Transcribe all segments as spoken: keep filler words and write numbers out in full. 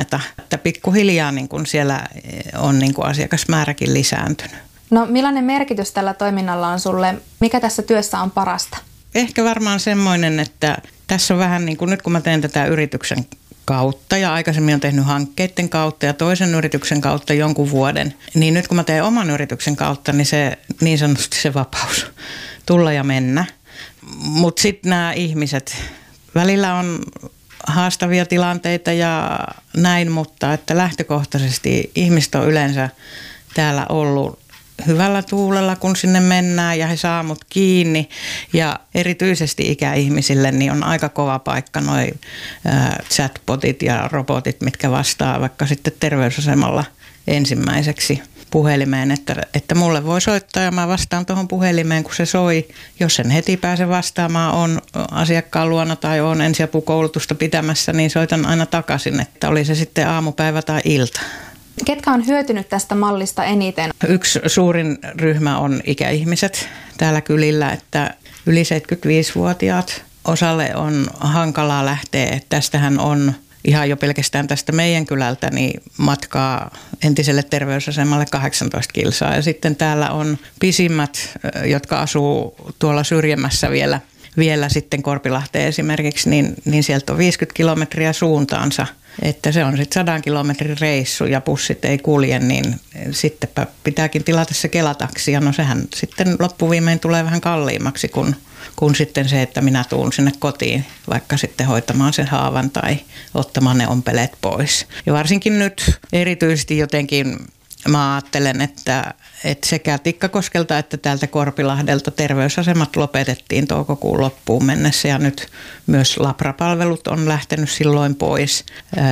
anneta. Että pikkuhiljaa niin kun siellä on niin kun asiakasmääräkin lisääntynyt. No millainen merkitys tällä toiminnalla on sulle? Mikä tässä työssä on parasta? Ehkä varmaan semmoinen, että tässä on vähän niin kuin nyt kun mä teen tätä yrityksen kautta ja aikaisemmin on tehnyt hankkeiden kautta ja toisen yrityksen kautta jonkun vuoden, niin nyt kun mä teen oman yrityksen kautta, niin se niin sanotusti se vapaus tulla ja mennä. Mutta sitten nämä ihmiset, välillä on haastavia tilanteita ja näin, mutta että lähtökohtaisesti ihmiset on yleensä täällä ollut hyvällä tuulella, kun sinne mennään ja he saa mut kiinni. Ja erityisesti ikäihmisille niin on aika kova paikka noi ää, chatbotit ja robotit, mitkä vastaa vaikka sitten terveysasemalla ensimmäiseksi puhelimeen, että, että mulle voi soittaa ja mä vastaan tuohon puhelimeen, kun se soi. Jos en heti pääse vastaamaan, on asiakkaan luona tai on ensiapukoulutusta pitämässä, niin soitan aina takaisin, että oli se sitten aamupäivä tai ilta. Ketkä on hyötynyt tästä mallista eniten? Yksi suurin ryhmä on ikäihmiset täällä kylillä, että yli seitsemänkymmentäviisivuotiaat. Osalle on hankalaa lähteä. Tästähän on ihan jo pelkästään tästä meidän kylältä niin matkaa entiselle terveysasemalle kahdeksantoista kilsaa. Ja sitten täällä on pisimmät, jotka asuu tuolla syrjemmässä vielä, vielä sitten Korpilahteen esimerkiksi, niin, niin sieltä on viisikymmentä kilometriä suuntaansa. Että se on sitten sadan kilometrin reissu ja bussit ei kulje, niin sittenpä pitääkin tilata se Kelataksi. Ja no sehän sitten loppuviimein tulee vähän kalliimmaksi kuin, kuin sitten se, että minä tuun sinne kotiin vaikka sitten hoitamaan sen haavan tai ottamaan ne ompeleet pois. Ja varsinkin nyt erityisesti jotenkin mä ajattelen, että, että sekä Tikkakoskelta että täältä Korpilahdelta terveysasemat lopetettiin toukokuun loppuun mennessä ja nyt myös labrapalvelut on lähtenyt silloin pois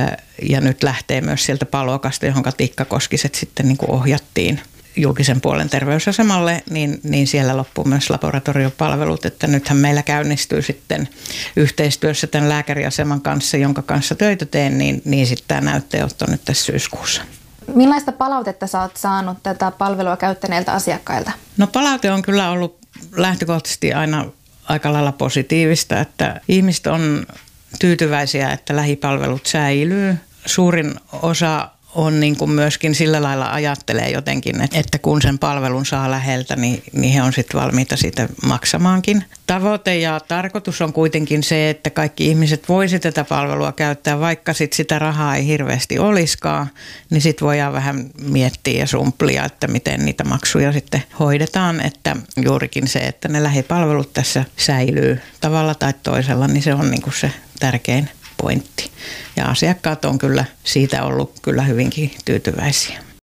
ja nyt lähtee myös sieltä Palokasta, johon Tikkakoskiset sitten niin kuin ohjattiin julkisen puolen terveysasemalle, niin, niin siellä loppuu myös laboratoriopalvelut, että nythän meillä käynnistyy sitten yhteistyössä tämän lääkäriaseman kanssa, jonka kanssa töitä teen, niin, niin sitten tämä näytteenotto nyt tässä syyskuussa. Millaista palautetta sä oot saanut tätä palvelua käyttäneiltä asiakkailta? No palaute on kyllä ollut lähtökohtaisesti aina aika lailla positiivista, että ihmiset on tyytyväisiä, että lähipalvelut säilyy. Suurin osa on niin kuin myöskin sillä lailla ajattelee jotenkin, että kun sen palvelun saa läheltä, niin, niin he on sitten valmiita siitä maksamaankin. Tavoite ja tarkoitus on kuitenkin se, että kaikki ihmiset voisi tätä palvelua käyttää, vaikka sit sitä rahaa ei hirveästi olisikaan, niin sitten voidaan vähän miettiä ja sumplia, että miten niitä maksuja sitten hoidetaan, että juurikin se, että ne lähipalvelut tässä säilyy tavalla tai toisella, niin se on niin kuin se tärkein pointti. Ja asiakkaat on kyllä siitä ollut kyllä hyvinkin tyytyväisiä.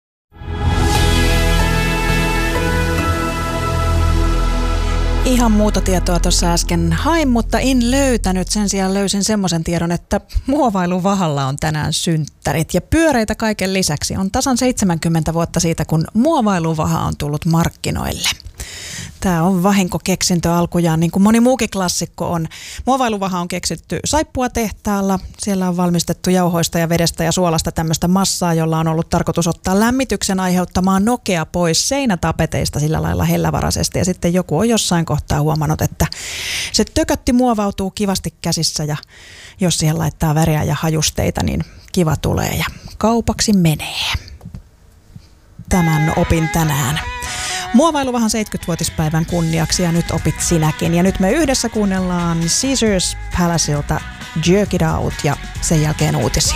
Ihan muuta tietoa tuossa äsken hain, mutta en löytänyt. Sen sijaan löysin semmoisen tiedon, että Muovailuvahalla on tänään synttärit. Ja pyöreitä kaiken lisäksi on tasan seitsemänkymmentä vuotta siitä, kun Muovailuvaha on tullut markkinoille. Tämä on vahinkokeksintö alkujaan, niin kuin moni muukin klassikko on. Muovailuvaha on keksitty saippuatehtaalla. Siellä on valmistettu jauhoista ja vedestä ja suolasta tämmöistä massaa, jolla on ollut tarkoitus ottaa lämmityksen aiheuttamaan nokea pois seinätapeteista sillä lailla hellävaraisesti. Ja sitten joku on jossain kohtaa huomannut, että se tökötti muovautuu kivasti käsissä ja jos siihen laittaa väriä ja hajusteita, niin kiva tulee ja kaupaksi menee. Tämän opin tänään. Muovailuvahan seitsemänkymmentävuotispäivän kunniaksi ja nyt opit sinäkin. Ja nyt me yhdessä kuunnellaan Caesars Palaceilta Jerk It Out ja sen jälkeen uutisia.